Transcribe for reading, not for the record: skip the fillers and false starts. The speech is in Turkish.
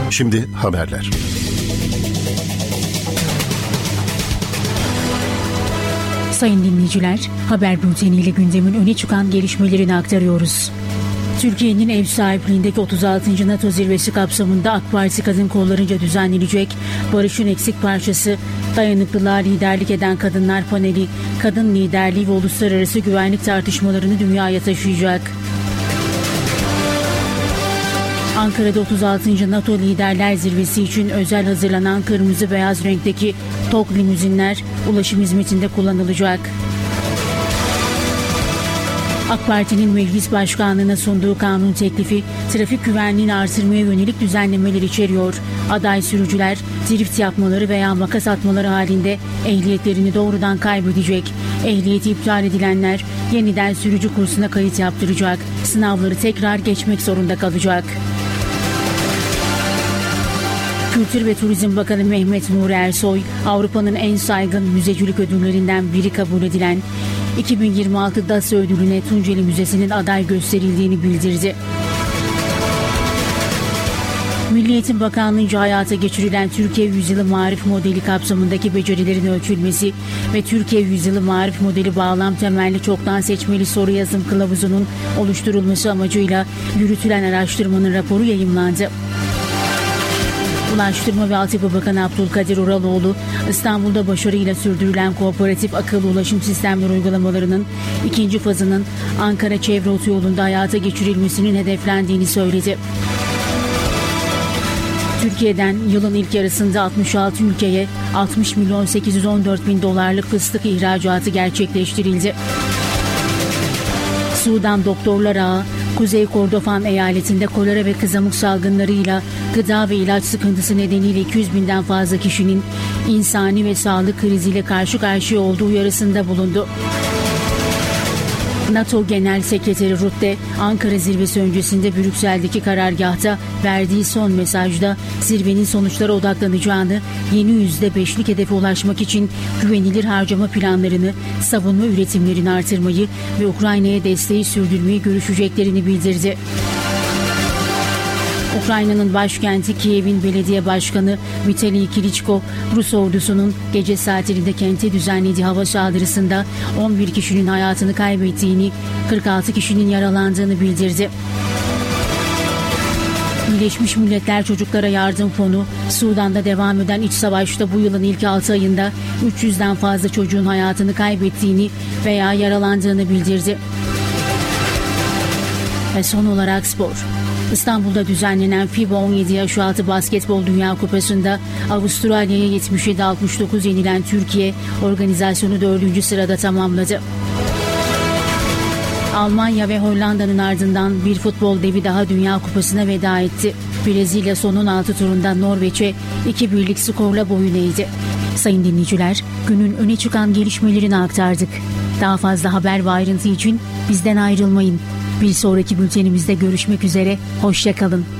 Şimdi haberler. Sayın dinleyiciler, haber bülteniyle gündemin öne çıkan gelişmelerini aktarıyoruz. Türkiye'nin ev sahipliğindeki 36. NATO zirvesi kapsamında AK Parti Kadın Kolları'nca düzenlenecek Barış'ın eksik parçası Dayanıklılığa Liderlik Eden Kadınlar Paneli, kadın liderliği ve uluslararası güvenlik tartışmalarını dünyaya taşıyacak. Ankara'da 36. NATO Liderler Zirvesi için özel hazırlanan kırmızı beyaz renkteki TOG limuzinler ulaşım hizmetinde kullanılacak. AK Parti'nin Meclis Başkanlığı'na sunduğu kanun teklifi trafik güvenliğini artırmaya yönelik düzenlemeler içeriyor. Aday sürücüler drift yapmaları veya makas atmaları halinde ehliyetlerini doğrudan kaybedecek. Ehliyeti iptal edilenler yeniden sürücü kursuna kayıt yaptıracak. Sınavları tekrar geçmek zorunda kalacak. Kültür ve Turizm Bakanı Mehmet Nuri Ersoy, Avrupa'nın en saygın müzecilik ödüllerinden biri kabul edilen 2026 DAS ödülüne Tunceli Müzesi'nin aday gösterildiğini bildirdi. Milli Eğitim Bakanlığı'nca hayata geçirilen Türkiye Yüzyılı Marif Modeli kapsamındaki becerilerin ölçülmesi ve Türkiye Yüzyılı Marif Modeli bağlam temelli çoktan seçmeli soru yazım kılavuzunun oluşturulması amacıyla yürütülen araştırmanın raporu yayımlandı. Ulaştırma ve Altyapı Bakanı Abdülkadir Uraloğlu, İstanbul'da başarıyla sürdürülen kooperatif akıllı ulaşım sistemleri uygulamalarının ikinci fazının Ankara Çevre Otoyolu'nda hayata geçirilmesinin hedeflendiğini söyledi. Türkiye'den yılın ilk yarısında 66 ülkeye 60 milyon 814 bin dolarlık fıstık ihracatı gerçekleştirildi. Sudan Doktorlar Ağı, Kuzey Kordofan eyaletinde kolera ve kızamık salgınlarıyla gıda ve ilaç sıkıntısı nedeniyle 200 binden fazla kişinin insani ve sağlık kriziyle karşı karşıya olduğu uyarısında bulundu. NATO Genel Sekreteri Rutte, Ankara zirvesi öncesinde Brüksel'deki karargahta verdiği son mesajda zirvenin sonuçlara odaklanacağını, yeni %5'lik hedefe ulaşmak için güvenilir harcama planlarını, savunma üretimlerini artırmayı ve Ukrayna'ya desteği sürdürmeyi görüşeceklerini bildirdi. Ukrayna'nın başkenti Kiev'in belediye başkanı Vitaliy Klitschko, Rus ordusunun gece saatlerinde kente düzenlediği hava saldırısında 11 kişinin hayatını kaybettiğini, 46 kişinin yaralandığını bildirdi. Birleşmiş Milletler Çocuklara Yardım Fonu, Sudan'da devam eden iç savaşta bu yılın ilk 6 ayında 300'den fazla çocuğun hayatını kaybettiğini veya yaralandığını bildirdi. Ve son olarak spor. İstanbul'da düzenlenen FIBA 17 yaş altı basketbol Dünya Kupası'nda Avustralya'ya 77-69 yenilen Türkiye organizasyonu 4. sırada tamamladı. Almanya ve Hollanda'nın ardından bir futbol devi daha Dünya Kupası'na veda etti. Brezilya son 16 turunda Norveç'e 2-1'lik skorla boyun eğdi. Sayın dinleyiciler, günün öne çıkan gelişmelerini aktardık. Daha fazla haber ve ayrıntı için bizden ayrılmayın. Bir sonraki bültenimizde görüşmek üzere, hoşça kalın.